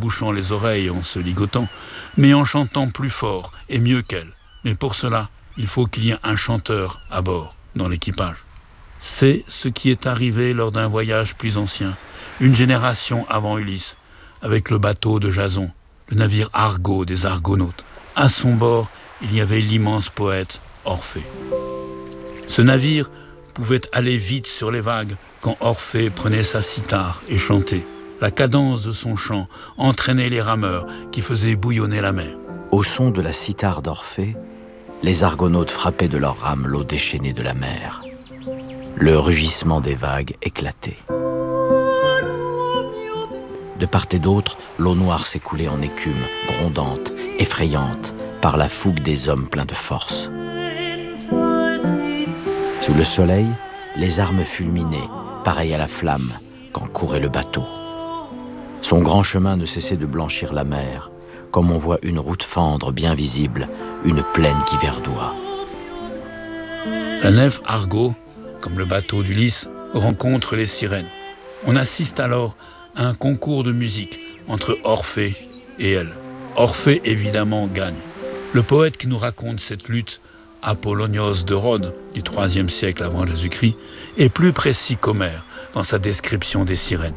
bouchant les oreilles en se ligotant, mais en chantant plus fort et mieux qu'elle. Mais pour cela, il faut qu'il y ait un chanteur à bord, dans l'équipage. C'est ce qui est arrivé lors d'un voyage plus ancien, une génération avant Ulysse, avec le bateau de Jason, le navire Argo des Argonautes. À son bord, il y avait l'immense poète Orphée. Ce navire pouvait aller vite sur les vagues quand Orphée prenait sa cithare et chantait. La cadence de son chant entraînait les rameurs qui faisaient bouillonner la mer. Au son de la cithare d'Orphée, les Argonautes frappaient de leurs rames l'eau déchaînée de la mer. Le rugissement des vagues éclatait. De part et d'autre, l'eau noire s'écoulait en écume, grondante, effrayante, par la fougue des hommes pleins de force. Sous le soleil, les armes fulminaient, pareilles à la flamme, quand courait le bateau. Son grand chemin ne cessait de blanchir la mer, comme on voit une route fendre bien visible, une plaine qui verdoie. La nef Argo, comme le bateau d'Ulysse, rencontre les sirènes. On assiste alors à un concours de musique entre Orphée et elle. Orphée, évidemment, gagne. Le poète qui nous raconte cette lutte, Apollonios de Rhodes, du IIIe siècle avant Jésus-Christ, est plus précis qu'Homère dans sa description des sirènes.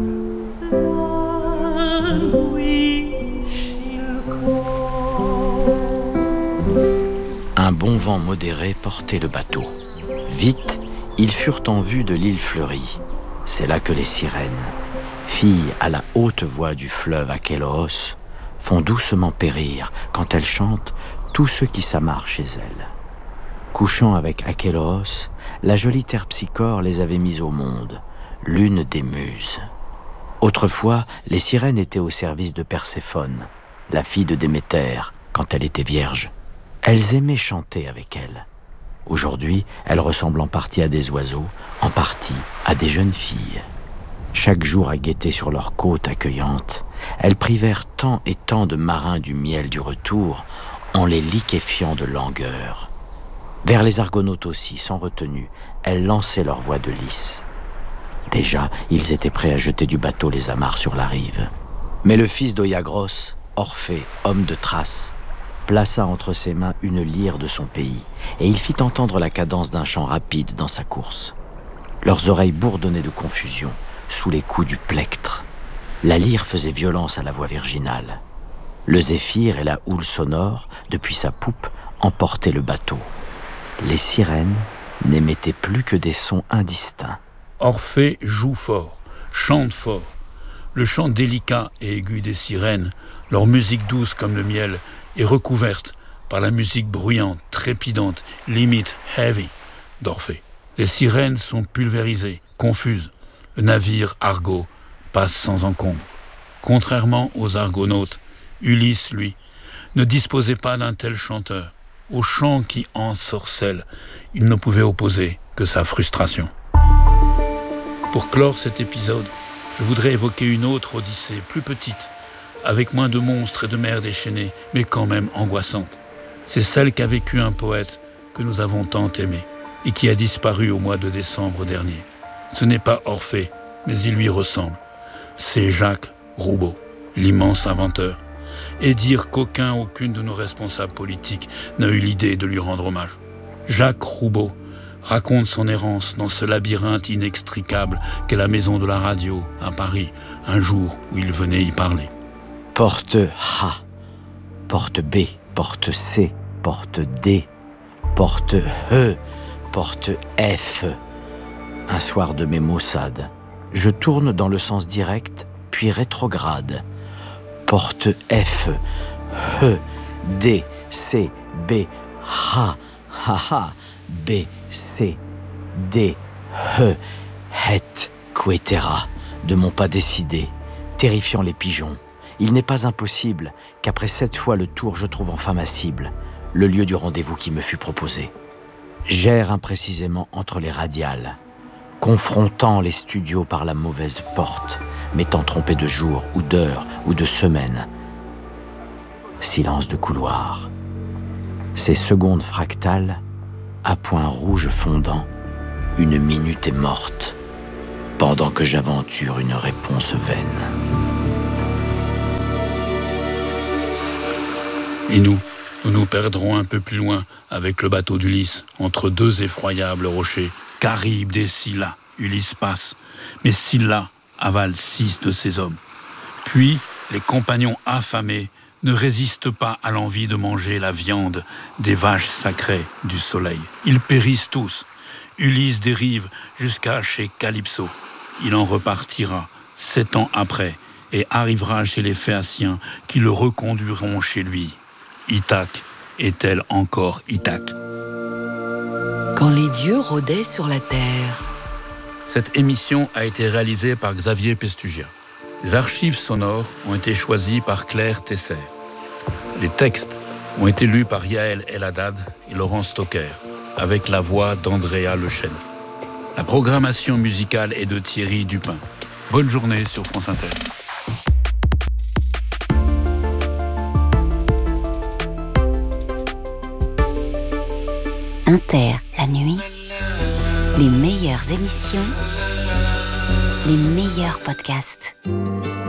Un bon vent modéré portait le bateau. Vite, ils furent en vue de l'île fleurie. C'est là que les sirènes, filles à la haute voix du fleuve Achéloos, font doucement périr, quand elles chantent, tous ceux qui s'amarrent chez elles. Couchant avec Achéloos, la jolie Terpsichore les avait mises au monde, l'une des muses. Autrefois, les sirènes étaient au service de Perséphone, la fille de Déméter, quand elle était vierge. Elles aimaient chanter avec elle. Aujourd'hui, elles ressemblent en partie à des oiseaux, en partie à des jeunes filles. Chaque jour à guetter sur leurs côtes accueillantes, elles privèrent tant et tant de marins du miel du retour en les liquéfiant de langueur. Vers les Argonautes aussi, sans retenue, elles lançaient leur voix de lys. Déjà, ils étaient prêts à jeter du bateau les amarres sur la rive. Mais le fils d'Oiagros, Orphée, homme de Thrace, plaça entre ses mains une lyre de son pays, et il fit entendre la cadence d'un chant rapide dans sa course. Leurs oreilles bourdonnaient de confusion, sous les coups du plectre. La lyre faisait violence à la voix virginale. Le zéphyr et la houle sonore, depuis sa poupe, emportaient le bateau. Les sirènes n'émettaient plus que des sons indistincts. Orphée joue fort, chante fort. Le chant délicat et aigu des sirènes, leur musique douce comme le miel, est recouverte par la musique bruyante, trépidante, limite heavy d'Orphée. Les sirènes sont pulvérisées, confuses. Le navire Argo passe sans encombre. Contrairement aux Argonautes, Ulysse, lui, ne disposait pas d'un tel chanteur. Au chant qui ensorcelle, il ne pouvait opposer que sa frustration. Pour clore cet épisode, je voudrais évoquer une autre odyssée, plus petite, avec moins de monstres et de mers déchaînées, mais quand même angoissante. C'est celle qu'a vécue un poète que nous avons tant aimé et qui a disparu au mois de décembre dernier. Ce n'est pas Orphée, mais il lui ressemble. C'est Jacques Roubaud, l'immense inventeur. Et dire aucune de nos responsables politiques n'a eu l'idée de lui rendre hommage. Jacques Roubaud raconte son errance dans ce labyrinthe inextricable qu'est la maison de la radio à Paris, un jour où il venait y parler. Porte A, porte B, porte C, porte D, porte E, porte F. Un soir de mes maussades, je tourne dans le sens direct, puis rétrograde. Porte F, E, D, C, B, H, H, B, C, D, E, het, quetera, de mon pas décidé, terrifiant les pigeons. Il n'est pas impossible qu'après 7 fois le tour, je trouve enfin ma cible, le lieu du rendez-vous qui me fut proposé. J'erre imprécisément entre les radiales, confrontant les studios par la mauvaise porte, m'étant trompé de jour ou d'heure ou de semaine. Silence de couloir. Ces secondes fractales, à point rouge fondant, une minute est morte, pendant que j'aventure une réponse vaine. Et nous nous perdrons un peu plus loin avec le bateau d'Ulysse, entre deux effroyables rochers. Charybde et Scylla, Ulysse passe, mais Scylla avale 6 de ses hommes. Puis, les compagnons affamés ne résistent pas à l'envie de manger la viande des vaches sacrées du soleil. Ils périssent tous. Ulysse dérive jusqu'à chez Calypso. Il en repartira 7 ans après et arrivera chez les Phéaciens qui le reconduiront chez lui. Ithaque est-elle encore Ithaque? Quand les dieux rôdaient sur la terre. Cette émission a été réalisée par Xavier Pestugia. Les archives sonores ont été choisies par Claire Tesser. Les textes ont été lus par Yael El-Haddad et Laurent Stocker, avec la voix d'Andrea Lechêne. La programmation musicale est de Thierry Dupin. Bonne journée sur France Inter. Inter, la nuit, les meilleures émissions, les meilleurs podcasts.